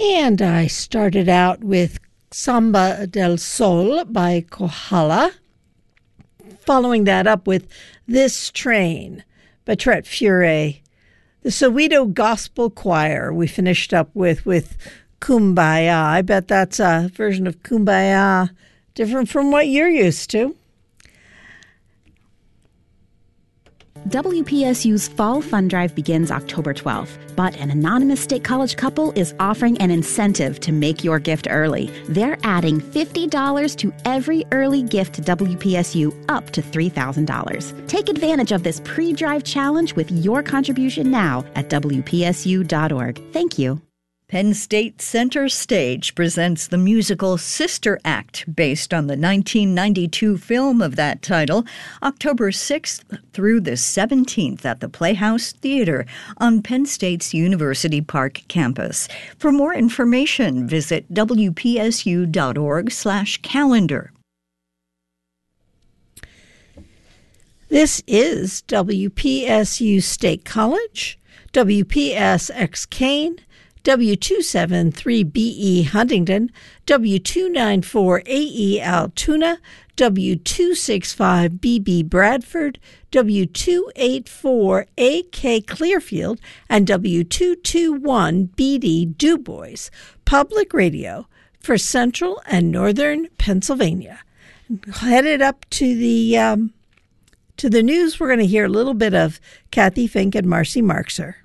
And I started out with Samba del Sol by Kohala, following that up with This Train by Tret Fure. The Soweto Gospel Choir we finished up with Kumbaya. I bet that's a version of Kumbaya different from what you're used to. WPSU's Fall Fund Drive begins October 12th, but an anonymous State College couple is offering an incentive to make your gift early. They're adding $50 to every early gift to WPSU up to $3,000. Take advantage of this pre-drive challenge with your contribution now at WPSU.org. Thank you. Penn State Center Stage presents the musical Sister Act, based on the 1992 film of that title, October 6th through the 17th at the Playhouse Theater on Penn State's University Park campus. For more information, visit wpsu.org/calendar. This is WPSU State College, WPSX Kane, W273BE Huntington, W294AE Altoona, W265BB Bradford, W284AK Clearfield, and W221BD DuBois. Public radio for Central and Northern Pennsylvania. Headed up to the news, we're going to hear a little bit of Kathy Fink and Marcy Markser.